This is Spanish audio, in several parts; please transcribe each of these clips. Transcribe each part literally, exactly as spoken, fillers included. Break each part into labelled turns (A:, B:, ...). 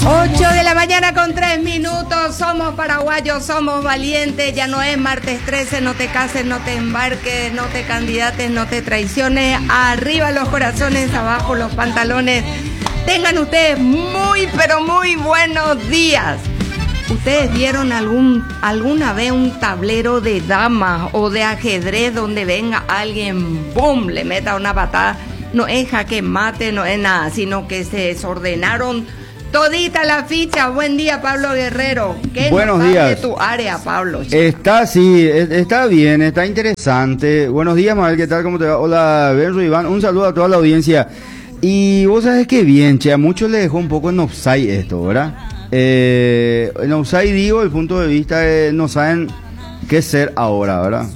A: ocho de la mañana con tres minutos, somos paraguayos, somos valientes, ya no es martes trece, no te cases, no te embarques, no te candidates, no te traiciones, arriba los corazones, abajo los pantalones, tengan ustedes muy pero muy buenos días. ¿Ustedes vieron algún, alguna vez un tablero de damas o de ajedrez donde venga alguien, ¡boom!, le meta una patada? No es jaque mate, no es nada, sino que se desordenaron todita la ficha. Buen día, Pablo Guerrero. ¿Qué
B: Buenos
A: nos
B: días.
A: de tu área, Pablo?
B: Está, sí, está bien, está interesante. Buenos días, Mabel, ¿qué tal? ¿Cómo te va? Hola, Benro, Iván, un saludo a toda la audiencia. Y vos sabés que bien, che, a muchos les dejó un poco en offside esto, ¿verdad? Eh, en offside digo, el punto de vista de no saben qué ser ahora, ¿verdad?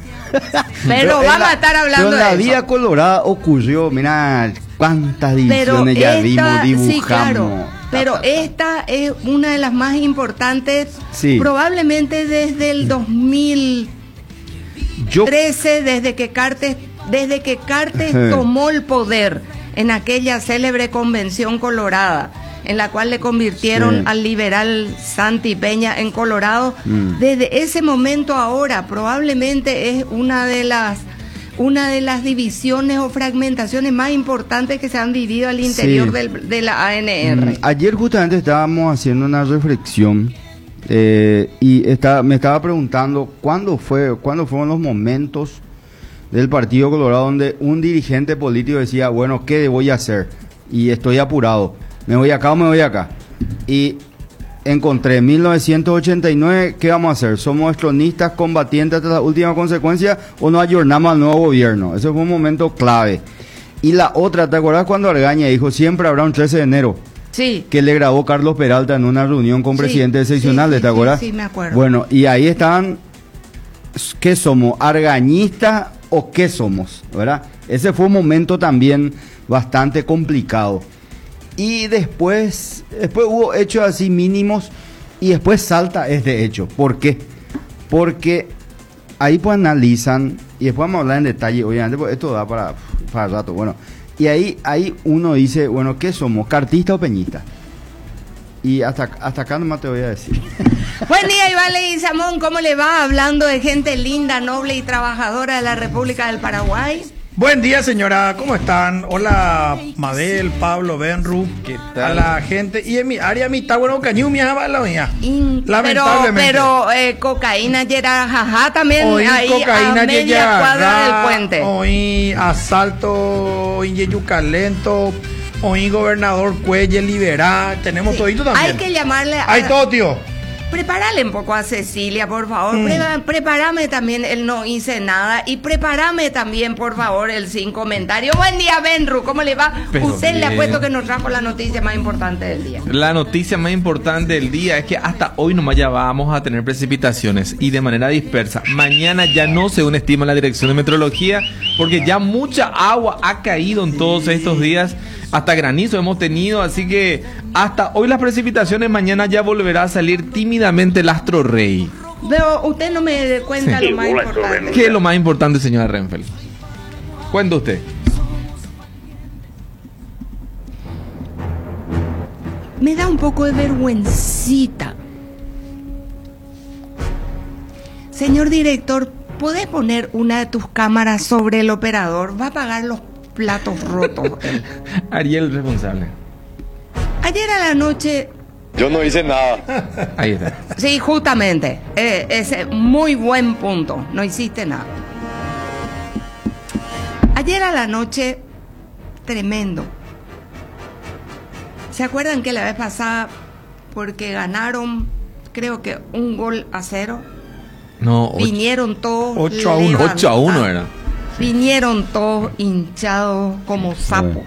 A: Pero vamos a estar hablando
B: de eso.
A: de
B: La
A: eso.
B: Vía Colorada ocurrió, mira, cuántas divisiones
A: Pero
B: ya
A: esta,
B: vimos, dibujamos.
A: Sí, claro, pero esta es una de las más importantes,
B: sí.
A: Probablemente desde el dos mil trece, Yo... desde que Cartes, desde que Cartes tomó el poder en aquella célebre convención colorada, en la cual le convirtieron sí. al liberal Santi Peña en Colorado. Mm. Desde ese momento ahora probablemente es una de las una de las divisiones o fragmentaciones más importantes que se han vivido al interior sí. del, de la A N R.
B: Mm. Ayer justamente estábamos haciendo una reflexión eh, y está, me estaba preguntando cuándo fue, cuándo fueron los momentos del Partido Colorado donde un dirigente político decía, bueno, ¿qué voy a hacer? Y estoy apurado. ¿Me voy acá o me voy acá? Y encontré mil novecientos ochenta y nueve, ¿qué vamos a hacer? ¿Somos estronistas combatientes hasta la última consecuencia o nos ayornamos al nuevo gobierno? Ese fue un momento clave. Y la otra, ¿te acuerdas cuando Argaña dijo, siempre habrá un trece de enero?
A: Sí.
B: Que le grabó Carlos Peralta en una reunión con
A: sí,
B: presidentes seccionales,
A: sí,
B: ¿te acuerdas?
A: Sí, sí, me acuerdo.
B: Bueno, y ahí estaban, ¿qué somos? ¿Argañistas o qué somos? ¿Verdad? Ese fue un momento también bastante complicado. Y después, después hubo hechos así mínimos y después salta este hecho. ¿Por qué? Porque ahí pues analizan y después vamos a hablar en detalle, obviamente, porque esto da para, para rato. Bueno, y ahí, ahí uno dice, bueno, ¿qué somos? ¿Cartista o peñista? Y hasta, hasta acá nomás te voy a decir.
A: Buen día, Iván Leguizamón, ¿cómo le va? Hablando de gente linda, noble y trabajadora de la República del Paraguay.
C: Buen día, señora, ¿cómo están? Hola, Mabel, Pablo, Benru, ¿qué tal? A la gente. Y en mi área, mi está bueno, cañú, mi ajá, la mía. Lamentablemente.
A: Pero, pero eh, cocaína, yera, jaja, también
C: hoy
A: ahí
C: cocaína,
A: a media
C: yera,
A: cuadra
C: ra,
A: del puente.
C: Hoy asalto, hoy Yeyucalento, hoy gobernador Cuelle, Liberá, tenemos sí. todito también.
A: Hay que llamarle a...
C: Hay todo, tío.
A: Prepárale un poco a Cecilia, por favor. Mm. Pre prepárame también el no hice nada. Y prepárame también, por favor, el sin comentario. Buen día, Benru. ¿Cómo le va? Pero Usted bien. Le ha puesto que nos trajo la noticia más importante del día.
D: La noticia más importante del día es que hasta hoy nomás ya vamos a tener precipitaciones y de manera dispersa. Mañana ya no, según estima la Dirección de Meteorología, porque ya mucha agua ha caído en todos estos días. Hasta granizo hemos tenido, así que hasta hoy las precipitaciones, mañana ya volverá a salir tímidamente el astro rey.
A: Pero usted no me cuenta sí. lo más importante.
D: ¿Qué es lo más importante, señora Renfeld? Cuenta usted.
A: Me da un poco de vergüencita. Señor director, ¿podés poner una de tus cámaras sobre el operador? Va a pagar los platos rotos.
D: Ariel, responsable.
A: Ayer a la noche...
E: Yo no hice nada.
D: Ahí está.
A: Sí, justamente. Eh, ese muy buen punto. No hiciste nada. Ayer a la noche, tremendo. ¿Se acuerdan que la vez pasada, porque ganaron, creo que un gol a cero?
D: No, ocho,
A: vinieron todos...
C: ocho a uno.
D: ocho a uno era.
A: Vinieron todos hinchados como sapos.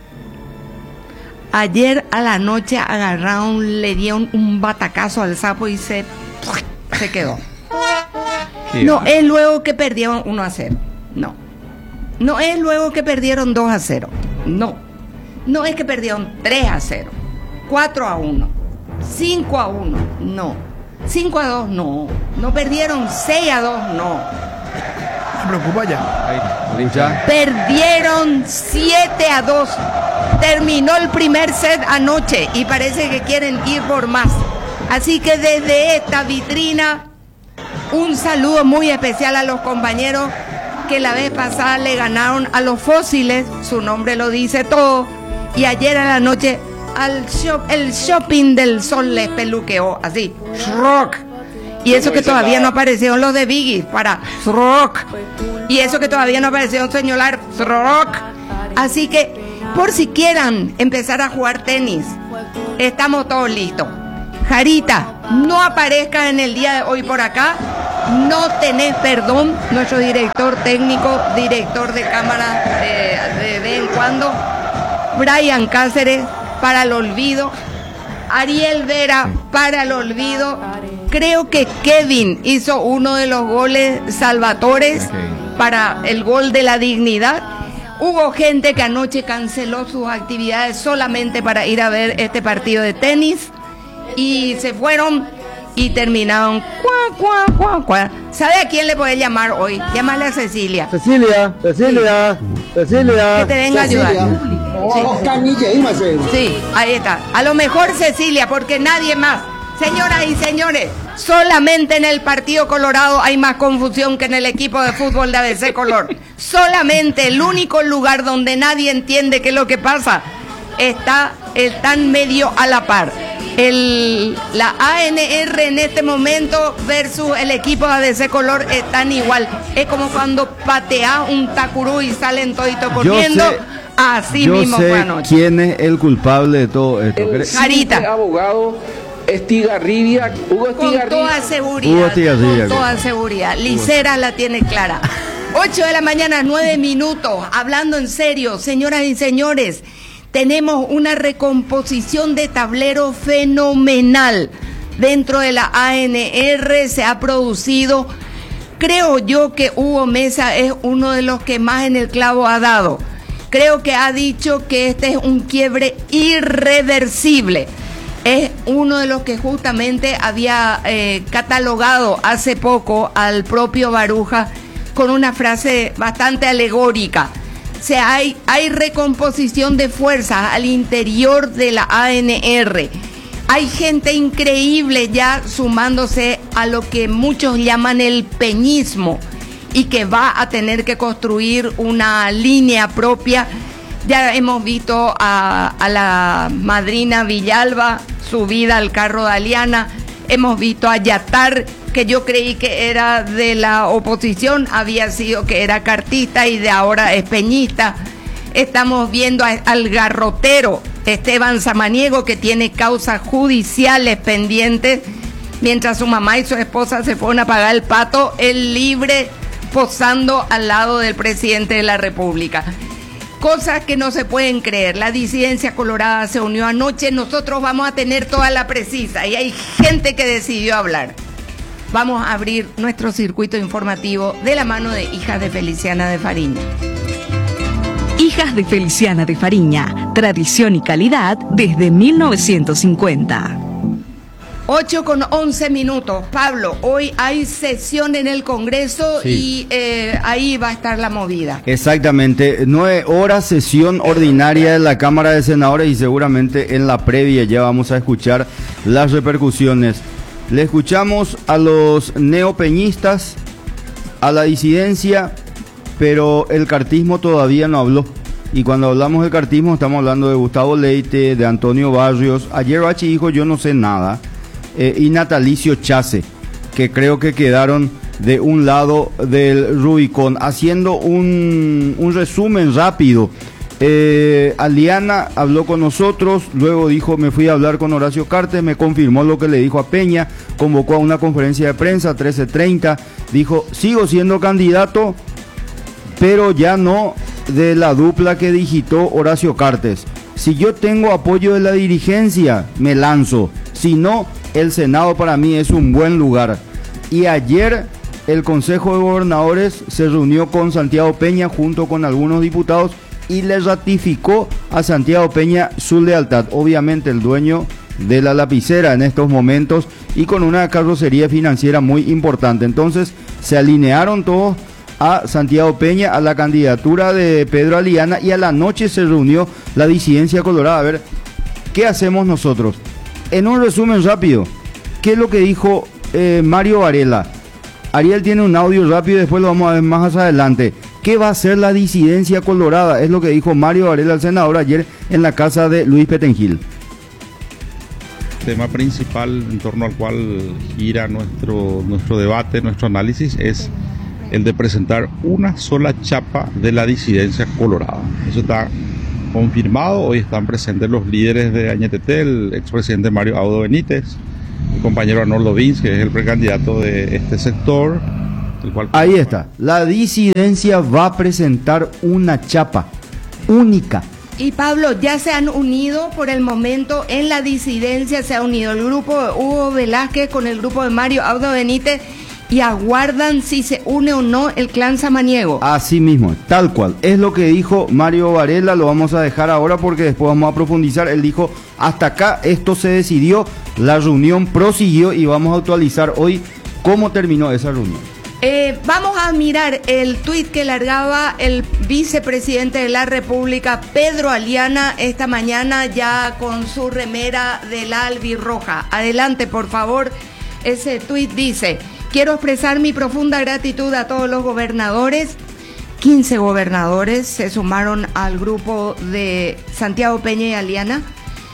A: Ayer a la noche agarraron, le dieron un batacazo al sapo y se, se quedó. No es luego que perdieron uno a cero. No. No es luego que perdieron dos a cero. No. No es que perdieron tres a cero. cuatro a uno. cinco a uno. No. cinco a dos. No. No perdieron seis a dos. No.
C: Me preocupa ya.
B: Ahí, ya.
A: Perdieron siete a dos. Terminó el primer set anoche y parece que quieren ir por más. Así que desde esta vitrina, un saludo muy especial a los compañeros que la vez pasada le ganaron a los Fósiles, su nombre lo dice todo, y ayer a la noche al shop, el Shopping del Sol les peluqueó, así, rock. Y eso que todavía no aparecieron los de Biggie para rock. Y eso que todavía no aparecieron señalar rock. Así que, por si quieran empezar a jugar tenis, estamos todos listos. Jarita, no aparezca en el día de hoy por acá. No tenés perdón, nuestro director técnico, director de cámara de, de vez en cuando, Brian Cáceres, para el olvido, Ariel Vera, para el olvido. Creo que Kevin hizo uno de los goles salvatores para el gol de la dignidad. Hubo gente que anoche canceló sus actividades solamente para ir a ver este partido de tenis y se fueron y terminaron cuá, cuá, cuá, cuá. ¿Sabe a quién le podés llamar hoy? Llámale a Cecilia.
E: Cecilia, Cecilia, sí. Cecilia.
A: Que te venga
E: Cecilia.
A: a ayudar. Sí. Sí, ahí está. A lo mejor Cecilia, porque nadie más. Señoras y señores, solamente en el Partido Colorado hay más confusión que en el equipo de fútbol de A B C Color. Solamente el único lugar donde nadie entiende qué es lo que pasa está, están medio a la par. El, la A N R en este momento versus el equipo de A B C Color están igual. Es como cuando patea un tacurú y salen todito corriendo.
B: Sé,
A: así
B: yo
A: mismo
B: sé
A: fue anoche.
B: ¿Quién es el culpable de todo esto?
F: El
A: Jarita.
F: abogado Estigarribia, Hugo
A: Con
F: Estigarribia.
A: toda seguridad.
B: Hugo Estigarribia.
A: Con toda seguridad. Licera la tiene clara. ocho de la mañana, nueve minutos. Hablando en serio, señoras y señores. Tenemos una recomposición de tablero fenomenal. Dentro de la A N R se ha producido, creo yo que Hugo Mesa es uno de los que más en el clavo ha dado. Creo que ha dicho que este es un quiebre irreversible. Es uno de los que justamente había eh, catalogado hace poco al propio Baruja con una frase bastante alegórica. O sea, hay, hay recomposición de fuerzas al interior de la A N R. Hay gente increíble ya sumándose a lo que muchos llaman el peñismo y que va a tener que construir una línea propia. Ya hemos visto a, a la madrina Villalba subida al carro de Aliana. Hemos visto a Yatar, que yo creí que era de la oposición, había sido que era cartista y de ahora es peñista. Estamos viendo a, al garrotero Esteban Samaniego, que tiene causas judiciales pendientes, mientras su mamá y su esposa se fueron a pagar el pato, él libre posando al lado del presidente de la República. Cosas que no se pueden creer. La disidencia colorada se unió anoche. Nosotros vamos a tener toda la precisa y hay gente que decidió hablar. Vamos a abrir nuestro circuito informativo de la mano de Hijas de Feliciana de Fariña.
G: Hijas de Feliciana de Fariña, tradición y calidad desde mil novecientos cincuenta.
A: ocho con once minutos. Pablo, hoy hay sesión en el Congreso
B: sí.
A: y eh, ahí va a estar la movida.
B: Exactamente, nueve horas sesión ordinaria de la Cámara de Senadores y seguramente en la previa ya vamos a escuchar las repercusiones. Le escuchamos a los neopeñistas, a la disidencia, pero el cartismo todavía no habló. Y cuando hablamos de cartismo estamos hablando de Gustavo Leite, de Antonio Barrios. Ayer Bachi dijo yo no sé nada. Eh, y Natalicio Chase, que creo que quedaron de un lado del Rubicón. Haciendo un, un resumen rápido, eh, Aliana habló con nosotros, luego dijo me fui a hablar con Horacio Cartes, me confirmó lo que le dijo a Peña, convocó a una conferencia de prensa trece treinta, dijo sigo siendo candidato, pero ya no de la dupla que digitó Horacio Cartes. Si yo tengo apoyo de la dirigencia, me lanzo, si no, el Senado para mí es un buen lugar. Y ayer el Consejo de Gobernadores se reunió con Santiago Peña junto con algunos diputados y le ratificó a Santiago Peña su lealtad. Obviamente el dueño de la lapicera en estos momentos y con una carrocería financiera muy importante. Entonces se alinearon todos a Santiago Peña a la candidatura de Pedro Aliana y a la noche se reunió la disidencia colorada. A ver, ¿qué hacemos nosotros? En un resumen rápido, ¿qué es lo que dijo eh, Mario Varela? Ariel tiene un audio rápido y después lo vamos a ver más adelante. ¿Qué va a hacer la disidencia colorada? Es lo que dijo Mario Varela, el senador, ayer en la casa de Luis Petengil.
H: El tema principal en torno al cual gira nuestro, nuestro debate, nuestro análisis, es el de presentar una sola chapa de la disidencia colorada. Eso está confirmado. Hoy están presentes los líderes de Añetete, el expresidente Mario Audo Benítez, el compañero Arnoldo Vins, que es el precandidato de este sector. El cual...
B: Ahí está. La disidencia va a presentar una chapa única.
A: Y Pablo, ya se han unido por el momento en la disidencia, se ha unido el grupo de Hugo Velázquez con el grupo de Mario Audo Benítez y aguardan si se une o no el clan Samaniego.
B: Así mismo, tal cual. Es lo que dijo Mario Varela, lo vamos a dejar ahora porque después vamos a profundizar. Él dijo, hasta acá esto se decidió, la reunión prosiguió y vamos a actualizar hoy cómo terminó esa reunión.
A: Eh, vamos a mirar el tuit que largaba el vicepresidente de la República, Pedro Aliana, esta mañana ya con su remera de la albirroja. Adelante, por favor. Ese tuit dice: quiero expresar mi profunda gratitud a todos los gobernadores. quince gobernadores se sumaron al grupo de Santiago Peña y Aliana.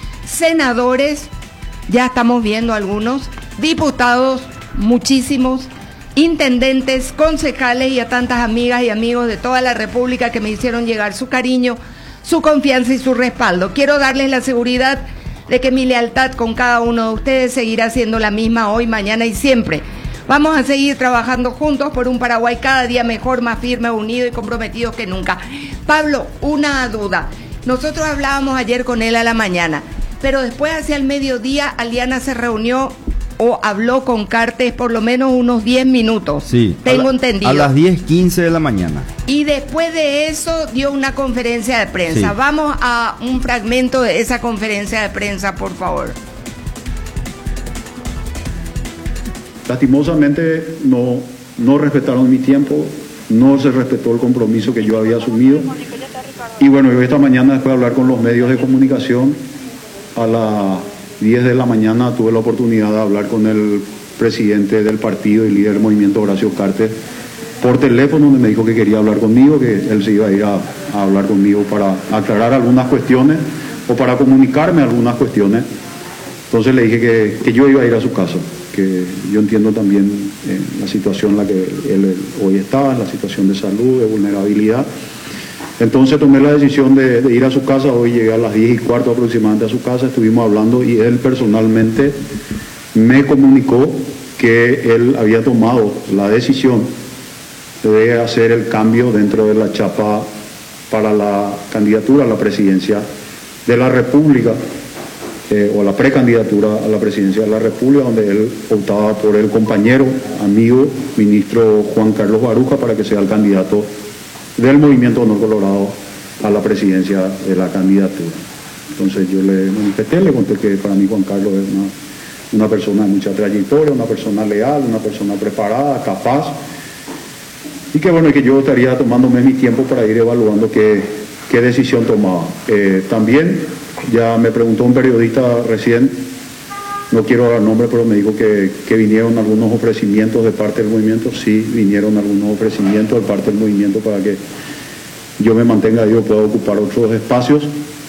A: Senadores, ya estamos viendo algunos. Diputados, muchísimos. Intendentes, concejales y a tantas amigas y amigos de toda la República que me hicieron llegar su cariño, su confianza y su respaldo. Quiero darles la seguridad de que mi lealtad con cada uno de ustedes seguirá siendo la misma hoy, mañana y siempre. Vamos a seguir trabajando juntos por un Paraguay cada día mejor, más firme, unido y comprometido que nunca. Pablo, una duda. Nosotros hablábamos ayer con él a la mañana, pero después hacia el mediodía Aliana se reunió o habló con Cartes por lo menos unos diez minutos.
B: Sí,
A: tengo
B: a la,
A: entendido.
B: A las diez quince de la mañana.
A: Y después de eso dio una conferencia de prensa.
B: Sí.
A: Vamos a un fragmento de esa conferencia de prensa, por favor.
I: Lastimosamente no, no respetaron mi tiempo, no se respetó el compromiso que yo había asumido. Y bueno, yo esta mañana, después de hablar con los medios de comunicación, a las diez de la mañana tuve la oportunidad de hablar con el presidente del partido y líder del movimiento, Horacio Cartes, por teléfono, donde me dijo que quería hablar conmigo, que él se iba a ir a, a hablar conmigo para aclarar algunas cuestiones o para comunicarme algunas cuestiones. Entonces le dije que, que yo iba a ir a su casa, que yo entiendo también eh, la situación en la que él, él hoy está, la situación de salud, de vulnerabilidad. Entonces tomé la decisión de, de ir a su casa. Hoy llegué a las diez y cuarto aproximadamente a su casa, estuvimos hablando y él personalmente me comunicó que él había tomado la decisión de hacer el cambio dentro de la chapa para la candidatura a la presidencia de la República, eh, o la precandidatura a la presidencia de la República, donde él optaba por el compañero, amigo, ministro Juan Carlos Baruja, para que sea el candidato del Movimiento Honor Colorado a la presidencia de la candidatura. Entonces yo le manifesté, le conté que para mí Juan Carlos es una, una persona de mucha trayectoria, una persona leal, una persona preparada, capaz, y que bueno, que yo estaría tomándome mi tiempo para ir evaluando qué, qué decisión tomaba. Eh, también ya me preguntó un periodista recién, no quiero dar nombre, pero me dijo que, que vinieron algunos ofrecimientos de parte del movimiento. Sí, vinieron algunos ofrecimientos de parte del movimiento para que yo me mantenga y yo pueda ocupar otros espacios.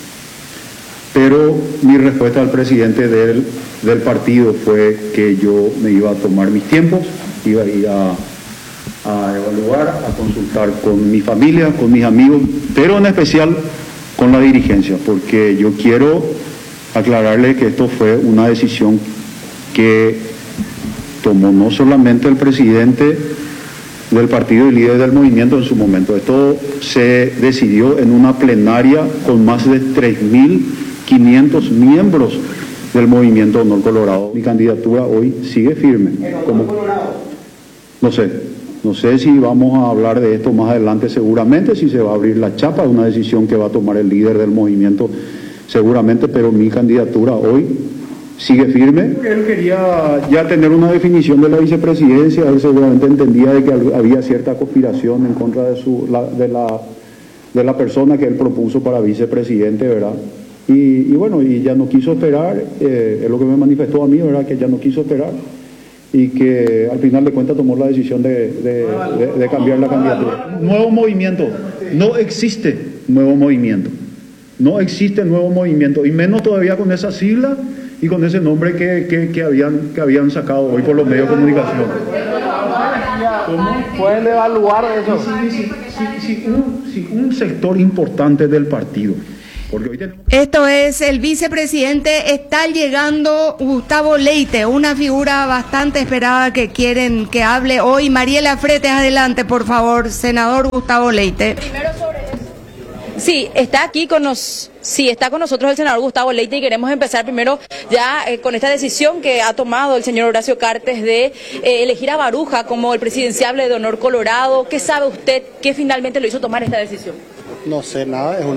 I: Pero mi respuesta al presidente del, del partido fue que yo me iba a tomar mis tiempos, iba a ir a, a evaluar, a consultar con mi familia, con mis amigos, pero en especial con la dirigencia, porque yo quiero aclararle que esto fue una decisión que tomó no solamente el presidente del partido y líder del movimiento en su momento. Esto se decidió en una plenaria con más de tres mil quinientos miembros del Movimiento Honor Colorado. Mi candidatura hoy sigue firme. Como, no sé, no sé si vamos a hablar de esto más adelante seguramente, si se va a abrir la chapa, es una decisión que va a tomar el líder del movimiento seguramente, pero mi candidatura hoy sigue firme. Él quería ya tener una definición de la vicepresidencia, él seguramente entendía de que había cierta conspiración en contra de, su, la, de, la, de la persona que él propuso para vicepresidente, ¿verdad? Y, y bueno, y ya no quiso esperar, eh, es lo que me manifestó a mí, ¿verdad? Que ya no quiso esperar y que al final de cuentas tomó la decisión de, de, de, de cambiar la candidatura. Nuevo movimiento, no existe nuevo movimiento, no existe nuevo movimiento, y menos todavía con esa sigla y con ese nombre que, que, que, habían, que habían sacado hoy por los medios de comunicación.
F: ¿Cómo pueden evaluar eso?
I: Si, si, si, si, un, si un sector importante del partido. Porque hoy tenemos...
A: Esto es el vicepresidente, está llegando Gustavo Leite, una figura bastante esperada que quieren que hable hoy. Mariela Fretes, adelante por favor, senador Gustavo Leite.
J: Primero sobre eso. Sí, está aquí con nos, sí, está con nosotros el senador Gustavo Leite y queremos empezar primero ya eh, con esta decisión que ha tomado el señor Horacio Cartes de eh, elegir a Baruja como el presidenciable de Honor Colorado. ¿Qué sabe usted? ¿Qué finalmente lo hizo tomar esta decisión?
E: No sé nada, es una